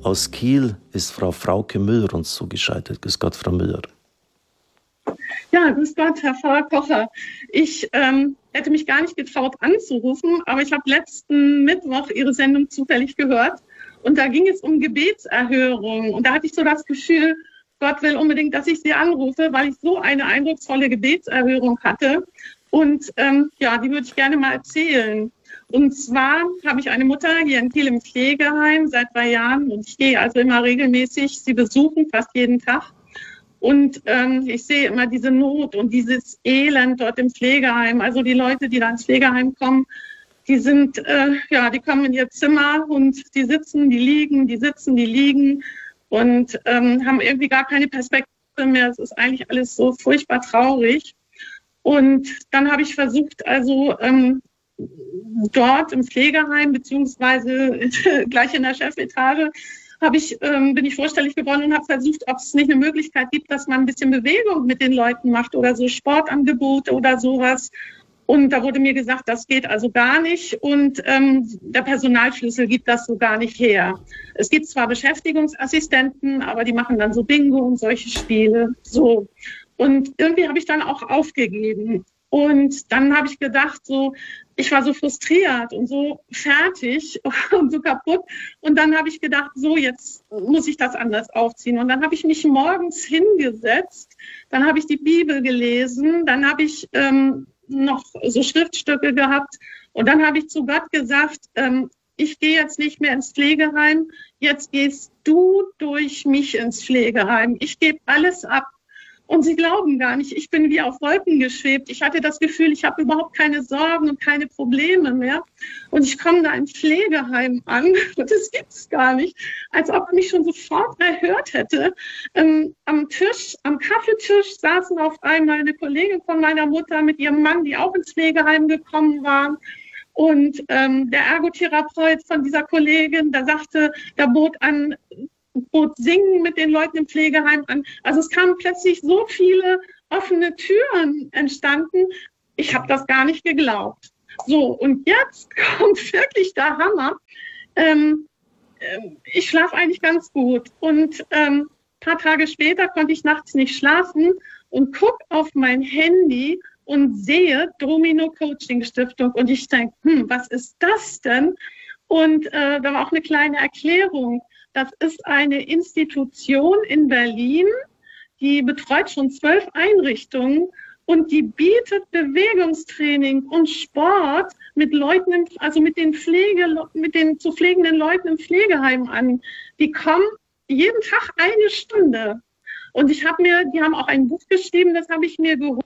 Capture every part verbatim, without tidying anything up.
Aus Kiel ist Frau Frauke Müller uns zugeschaltet. Grüß Gott, Frau Müller. Ja, grüß Gott, Herr Pfarrer Kocher. Ich ähm, hätte mich gar nicht getraut anzurufen, aber ich habe letzten Mittwoch Ihre Sendung zufällig gehört und da ging es um Gebetserhörung und da hatte ich so das Gefühl, Gott will unbedingt, dass ich Sie anrufe, weil ich so eine eindrucksvolle Gebetserhörung hatte und ähm, ja, die würde ich gerne mal erzählen. Und zwar habe ich eine Mutter hier in Kiel im Pflegeheim seit drei Jahren und ich gehe also immer regelmäßig sie besuchen, fast jeden Tag. Und ähm, ich sehe immer diese Not und dieses Elend dort im Pflegeheim. Also die Leute, die da ins Pflegeheim kommen, die sind, äh, ja, die kommen in ihr Zimmer und die sitzen, die liegen, die sitzen, die liegen und ähm, haben irgendwie gar keine Perspektive mehr. Es ist eigentlich alles so furchtbar traurig. Und dann habe ich versucht, also ähm, dort im Pflegeheim, beziehungsweise gleich in der Chefetage, Hab ich, ähm, bin ich vorstellig geworden und habe versucht, ob es nicht eine Möglichkeit gibt, dass man ein bisschen Bewegung mit den Leuten macht oder so Sportangebote oder sowas. Und da wurde mir gesagt, das geht also gar nicht und ähm, der Personalschlüssel gibt das so gar nicht her. Es gibt zwar Beschäftigungsassistenten, aber die machen dann so Bingo und solche Spiele. So. Und irgendwie habe ich dann auch aufgegeben. Und dann habe ich gedacht, so, ich war so frustriert und so fertig und so kaputt. Und dann habe ich gedacht, so, jetzt muss ich das anders aufziehen. Und dann habe ich mich morgens hingesetzt, dann habe ich die Bibel gelesen, dann habe ich ähm, noch so Schriftstücke gehabt. Und dann habe ich zu Gott gesagt, ähm, ich gehe jetzt nicht mehr ins Pflegeheim, jetzt gehst du durch mich ins Pflegeheim. Ich gebe alles ab. Und Sie glauben gar nicht, ich bin wie auf Wolken geschwebt. Ich hatte das Gefühl, ich habe überhaupt keine Sorgen und keine Probleme mehr. Und ich komme da im Pflegeheim an und das gibt es gar nicht, als ob er mich schon sofort erhört hätte. Ähm, am Tisch, am Kaffeetisch saßen auf einmal eine Kollegin von meiner Mutter mit ihrem Mann, die auch ins Pflegeheim gekommen waren. Und ähm, der Ergotherapeut von dieser Kollegin, der sagte, der bot an, bot Singen mit den Leuten im Pflegeheim an. Also es kamen plötzlich so viele offene Türen entstanden. Ich habe das gar nicht geglaubt. So, und jetzt kommt wirklich der Hammer. Ähm, ähm, ich schlafe eigentlich ganz gut. Und ähm, ein paar Tage später konnte ich nachts nicht schlafen und gucke auf mein Handy und sehe Domino Coaching Stiftung. Und ich denke, hm, was ist das denn? Und äh, da war auch eine kleine Erklärung. Das ist eine Institution in Berlin, die betreut schon zwölf Einrichtungen und die bietet Bewegungstraining und Sport mit Leuten, im, also mit den Pflege, mit den zu pflegenden Leuten im Pflegeheim an. Die kommen jeden Tag eine Stunde. Und ich habe mir, die haben auch ein Buch geschrieben, das habe ich mir geholt.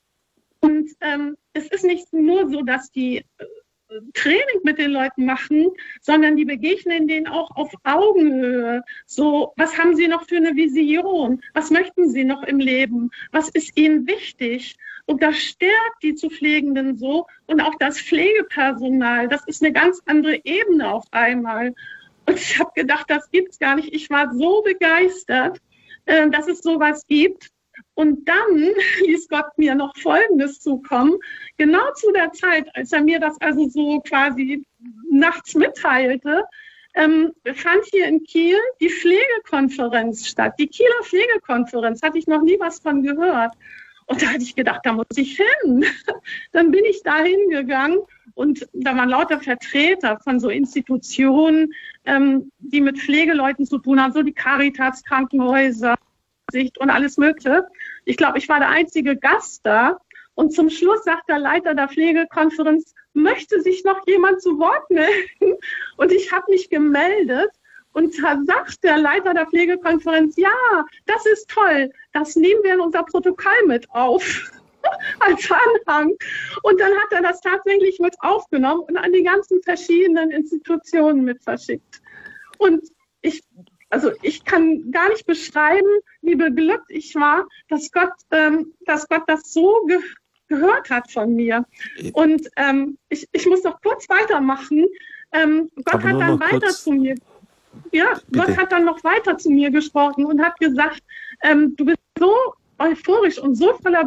Und ähm, es ist nicht nur so, dass die Training mit den Leuten machen, sondern die begegnen denen auch auf Augenhöhe. So, was haben sie noch für eine Vision? Was möchten sie noch im Leben? Was ist ihnen wichtig? Und das stärkt die zu Pflegenden so und auch das Pflegepersonal. Das ist eine ganz andere Ebene auf einmal. Und ich habe gedacht, das gibt's gar nicht. Ich war so begeistert, äh, dass es sowas gibt. Und dann ließ Gott mir noch Folgendes zukommen. Genau zu der Zeit, als er mir das also so quasi nachts mitteilte, ähm, fand hier in Kiel die Pflegekonferenz statt. Die Kieler Pflegekonferenz, hatte ich noch nie was von gehört. Und da hatte ich gedacht, da muss ich hin. Dann bin ich da hingegangen und da waren lauter Vertreter von so Institutionen, ähm, die mit Pflegeleuten zu tun haben, so die Caritas, Krankenhäuser, und alles Mögliche. Ich glaube, ich war der einzige Gast da. Und zum Schluss sagt der Leiter der Pflegekonferenz, möchte sich noch jemand zu Wort melden? Und ich habe mich gemeldet. Und da sagt der Leiter der Pflegekonferenz, ja, das ist toll. Das nehmen wir in unser Protokoll mit auf. Als Anhang. Und dann hat er das tatsächlich mit aufgenommen und an die ganzen verschiedenen Institutionen mit verschickt. Und ich Also ich kann gar nicht beschreiben, wie beglückt ich war, dass Gott, ähm, dass Gott das so ge- gehört hat von mir. Und ähm, ich, ich muss noch kurz weitermachen. Ähm, Gott hat dann weiter kurz. zu mir, ja, Bitte. Gott hat dann noch weiter zu mir gesprochen und hat gesagt, ähm, du bist so euphorisch und so voller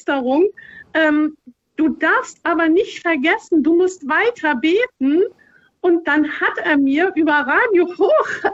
Begeisterung. Ähm, du darfst aber nicht vergessen, du musst weiter beten. Und dann hat er mir über Radio Horeb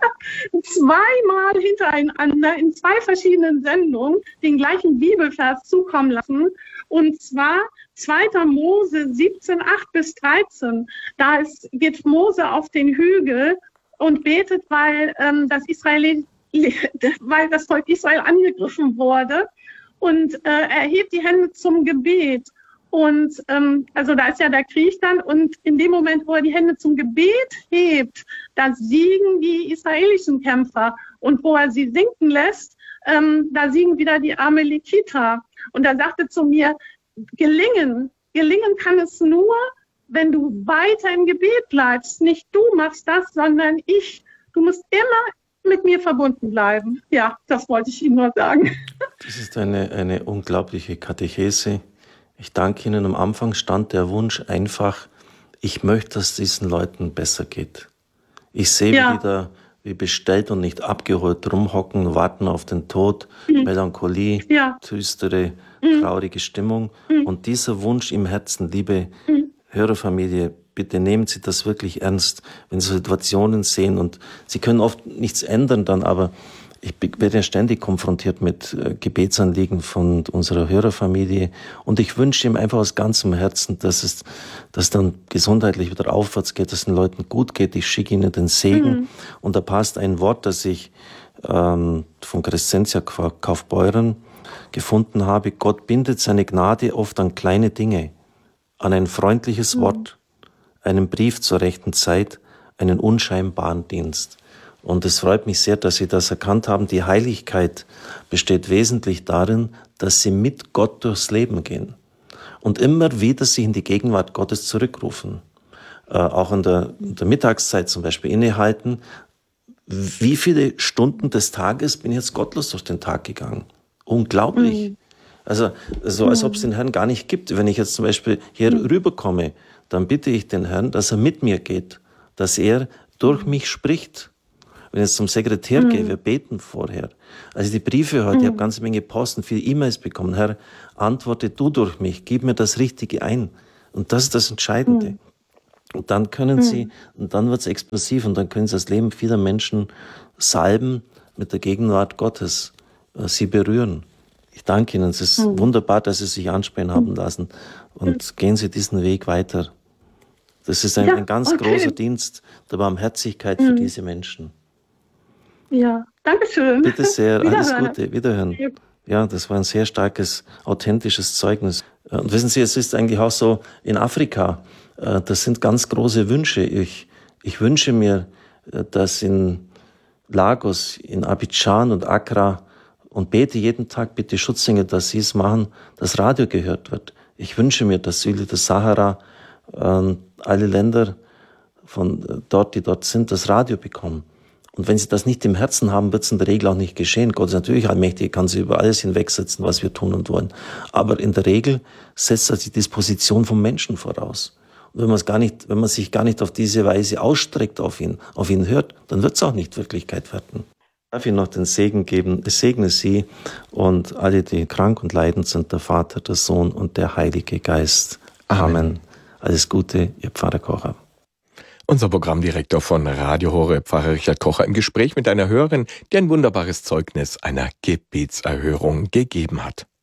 zweimal hintereinander in zwei verschiedenen Sendungen den gleichen Bibelvers zukommen lassen. Und zwar zweiter Mose siebzehn, acht bis dreizehn. Da ist, geht Mose auf den Hügel und betet, weil, ähm, das Israel, weil das Volk Israel angegriffen wurde. Und äh, er hebt die Hände zum Gebet. Und ähm, also da ist ja der Krieg dann. Und in dem Moment, wo er die Hände zum Gebet hebt, da siegen die israelischen Kämpfer. Und wo er sie sinken lässt, ähm, da siegen wieder die Amalekiter. Und er sagte zu mir, gelingen, gelingen kann es nur, wenn du weiter im Gebet bleibst. Nicht du machst das, sondern ich. Du musst immer mit mir verbunden bleiben. Ja, das wollte ich Ihnen nur sagen. Das ist eine, eine unglaubliche Katechese. Ich danke Ihnen. Am Anfang stand der Wunsch einfach, ich möchte, dass es diesen Leuten besser geht. Ich sehe, ja. wie die da wie bestellt und nicht abgeholt rumhocken, warten auf den Tod, mhm. Melancholie, ja. düstere, mhm. traurige Stimmung. Mhm. Und dieser Wunsch im Herzen, liebe mhm. Hörerfamilie, bitte nehmen Sie das wirklich ernst, wenn Sie Situationen sehen. Und Sie können oft nichts ändern dann, aber ich werde ja ständig konfrontiert mit äh, Gebetsanliegen von unserer Hörerfamilie. Und ich wünsche ihm einfach aus ganzem Herzen, dass es dass dann gesundheitlich wieder aufwärts geht, dass es den Leuten gut geht. Ich schicke ihnen den Segen. Mhm. Und da passt ein Wort, das ich ähm, von Crescentia Kaufbeuren gefunden habe. Gott bindet seine Gnade oft an kleine Dinge, an ein freundliches mhm. Wort, einen Brief zur rechten Zeit, einen unscheinbaren Dienst. Und es freut mich sehr, dass Sie das erkannt haben. Die Heiligkeit besteht wesentlich darin, dass Sie mit Gott durchs Leben gehen und immer wieder sich in die Gegenwart Gottes zurückrufen. Äh, auch in der, in der Mittagszeit zum Beispiel innehalten. Wie viele Stunden des Tages bin ich jetzt gottlos durch den Tag gegangen? Unglaublich. Mhm. Also so, als ob es den Herrn gar nicht gibt. Wenn ich jetzt zum Beispiel hier mhm. rüberkomme, dann bitte ich den Herrn, dass er mit mir geht, dass er durch mich spricht. Wenn ich jetzt zum Sekretär mhm. gehe, wir beten vorher. Also die Briefe heute, mhm. ich habe ganz Menge Posten, viele E-Mails bekommen. Herr, antworte du durch mich, gib mir das Richtige ein. Und das ist das Entscheidende. Mhm. Und dann können mhm. Sie, und dann wird es explosiv und dann können Sie das Leben vieler Menschen salben mit der Gegenwart Gottes, sie berühren. Ich danke Ihnen, es ist mhm. wunderbar, dass Sie sich ansprechen haben lassen und mhm. gehen Sie diesen Weg weiter. Das ist ein, ja, ein ganz okay. großer Dienst der Barmherzigkeit mhm. für diese Menschen. Ja, danke schön. Bitte sehr, alles Gute, wiederhören. Ja, das war ein sehr starkes, authentisches Zeugnis. Und wissen Sie, es ist eigentlich auch so in Afrika, das sind ganz große Wünsche. Ich, ich wünsche mir, dass in Lagos, in Abidjan und Accra und bete jeden Tag, bitte Schutzengel, dass Sie es machen, dass Radio gehört wird. Ich wünsche mir, dass südlich der Sahara äh, alle Länder von dort, die dort sind, das Radio bekommen. Und wenn Sie das nicht im Herzen haben, wird es in der Regel auch nicht geschehen. Gott ist natürlich allmächtig, kann Sie über alles hinwegsetzen, was wir tun und wollen. Aber in der Regel setzt er die Disposition vom Menschen voraus. Und wenn man es gar nicht, wenn man sich gar nicht auf diese Weise ausstreckt auf ihn, auf ihn hört, dann wird es auch nicht Wirklichkeit werden. Ich darf Ihnen noch den Segen geben. Ich segne Sie und alle, die krank und leidend sind, der Vater, der Sohn und der Heilige Geist. Amen. Amen. Alles Gute, Ihr Pfarrer Kocher. Unser Programmdirektor von Radio Horeb, Pfarrer Richard Kocher, im Gespräch mit einer Hörerin, die ein wunderbares Zeugnis einer Gebetserhörung gegeben hat.